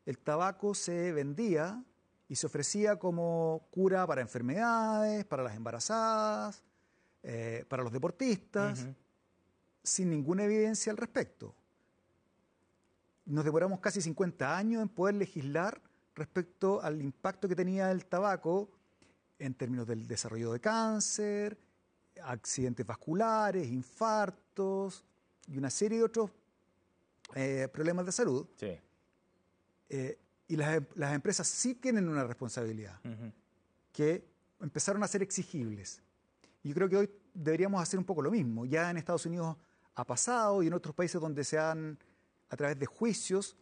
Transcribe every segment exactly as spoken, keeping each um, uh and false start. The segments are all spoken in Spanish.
el tabaco se vendía y se ofrecía como cura para enfermedades, para las embarazadas, eh, para los deportistas, uh-huh. sin ninguna evidencia al respecto. Nos demoramos casi cincuenta años en poder legislar respecto al impacto que tenía el tabaco en términos del desarrollo de cáncer, accidentes vasculares, infartos y una serie de otros eh, problemas de salud. Sí. Eh, y las, las empresas sí tienen una responsabilidad, uh-huh. que empezaron a ser exigibles. Y yo creo que hoy deberíamos hacer un poco lo mismo. Ya en Estados Unidos ha pasado y en otros países donde se han, a través de juicios,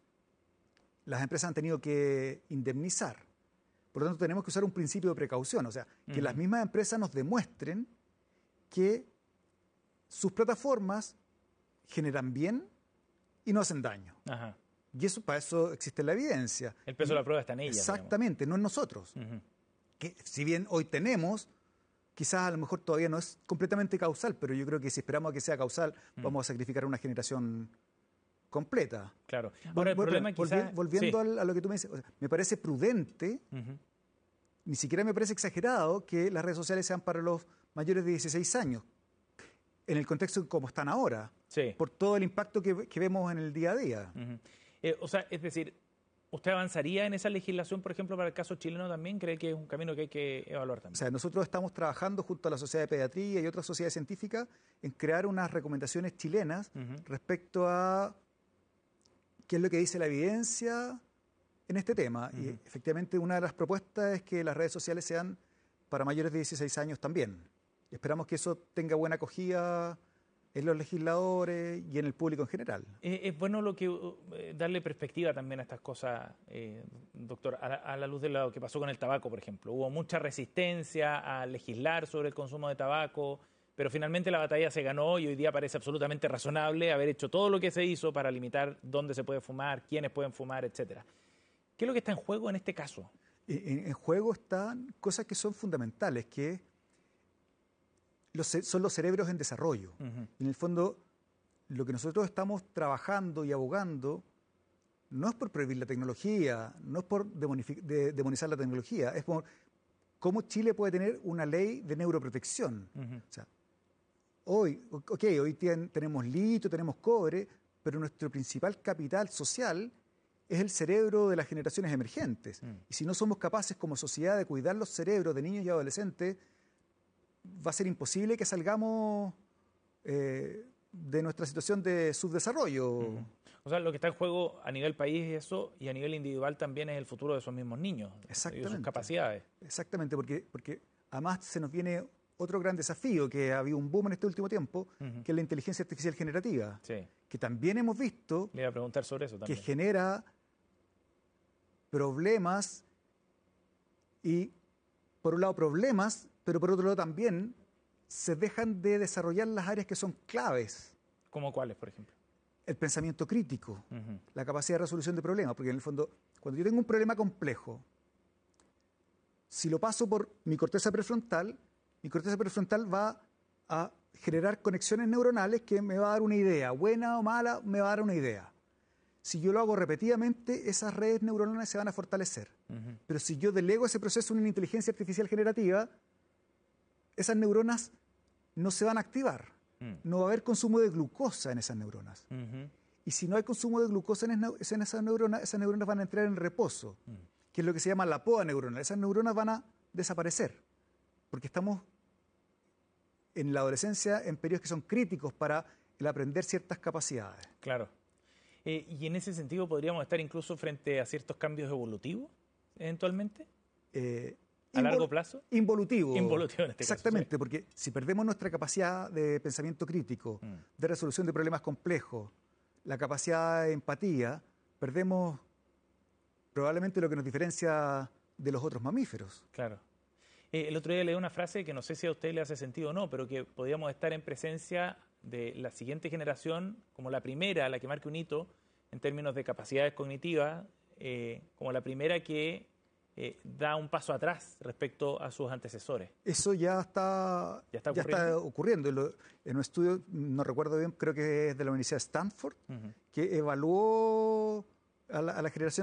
las empresas han tenido que indemnizar. Por lo tanto, tenemos que usar un principio de precaución, o sea, que uh-huh. las mismas empresas nos demuestren que sus plataformas generan bien y no hacen daño. Ajá. Y eso, para eso existe la evidencia. El peso y, de la prueba está en ellas. Exactamente, digamos. No en nosotros. Uh-huh. Que si bien hoy tenemos, quizás a lo mejor todavía no es completamente causal, pero yo creo que si esperamos a que sea causal, uh-huh. vamos a sacrificar una generación completa. Claro. Ahora, el Vol- problema volvi- quizás... Volviendo sí. a, a lo que tú me dices, o sea, me parece prudente, uh-huh. ni siquiera me parece exagerado que las redes sociales sean para los mayores de dieciséis años, en el contexto como están ahora, sí. por todo el impacto que, que vemos en el día a día. Uh-huh. eh, o sea, es decir, ¿usted avanzaría en esa legislación, por ejemplo, para el caso chileno también? ¿Cree que es un camino que hay que evaluar también? O sea, nosotros estamos trabajando junto a la Sociedad de Pediatría y otras sociedades científicas en crear unas recomendaciones chilenas uh-huh. respecto a qué es lo que dice la evidencia en este tema. Uh-huh. Y efectivamente una de las propuestas es que las redes sociales sean para mayores de dieciséis años también. Y esperamos que eso tenga buena acogida en los legisladores y en el público en general. Eh, es bueno lo que eh, darle perspectiva también a estas cosas, eh, doctor, a la, a la luz de lo que pasó con el tabaco, por ejemplo. Hubo mucha resistencia a legislar sobre el consumo de tabaco, pero finalmente la batalla se ganó y hoy día parece absolutamente razonable haber hecho todo lo que se hizo para limitar dónde se puede fumar, quiénes pueden fumar, etcétera. ¿Qué es lo que está en juego en este caso? En, en juego están cosas que son fundamentales, que los, son los cerebros en desarrollo. Uh-huh. En el fondo, lo que nosotros estamos trabajando y abogando no es por prohibir la tecnología, no es por de, demonizar la tecnología, es por cómo Chile puede tener una ley de neuroprotección. Uh-huh. O sea, hoy, ok, hoy ten, tenemos litio, tenemos cobre, pero nuestro principal capital social es el cerebro de las generaciones emergentes. Uh-huh. Y si no somos capaces como sociedad de cuidar los cerebros de niños y adolescentes, va a ser imposible que salgamos eh, de nuestra situación de subdesarrollo. Uh-huh. O sea, lo que está en juego a nivel país es eso, y a nivel individual también es el futuro de esos mismos niños. Exactamente. Y sus capacidades. Exactamente, porque, porque además se nos viene otro gran desafío, que ha habido un boom en este último tiempo, uh-huh. que es la inteligencia artificial generativa, sí. que también hemos visto Le iba a preguntar sobre eso también. que genera problemas y, por un lado, problemas, pero por otro lado también se dejan de desarrollar las áreas que son claves. ¿Cómo cuáles, por ejemplo? El pensamiento crítico, uh-huh. la capacidad de resolución de problemas, porque en el fondo, cuando yo tengo un problema complejo, si lo paso por mi corteza prefrontal, mi corteza prefrontal va a generar conexiones neuronales que me va a dar una idea, buena o mala, me va a dar una idea. Si yo lo hago repetidamente, esas redes neuronales se van a fortalecer. Uh-huh. Pero si yo delego ese proceso en una inteligencia artificial generativa, esas neuronas no se van a activar. Uh-huh. No va a haber consumo de glucosa en esas neuronas. Uh-huh. Y si no hay consumo de glucosa en, es, en esas neuronas, esas neuronas van a entrar en reposo, uh-huh. que es lo que se llama la poda neuronal. Esas neuronas van a desaparecer, porque estamos en la adolescencia en periodos que son críticos para el aprender ciertas capacidades. Claro. Eh, y en ese sentido, ¿podríamos estar incluso frente a ciertos cambios evolutivos, eventualmente? Eh, ¿A invol- largo plazo? Involutivo. Involutivo en este Exactamente, caso, sí. Porque si perdemos nuestra capacidad de pensamiento crítico, mm. de resolución de problemas complejos, la capacidad de empatía, perdemos probablemente lo que nos diferencia de los otros mamíferos. Claro. Eh, el otro día leí una frase que no sé si a usted le hace sentido o no, pero que podríamos estar en presencia de la siguiente generación como la primera, la que marque un hito en términos de capacidades cognitivas, eh, como la primera que eh, da un paso atrás respecto a sus antecesores. Eso ya está, ya está ya ocurriendo. Está ocurriendo. En, lo, en un estudio, no recuerdo bien, creo que es de la Universidad de Stanford, uh-huh. que evaluó a la, a la generación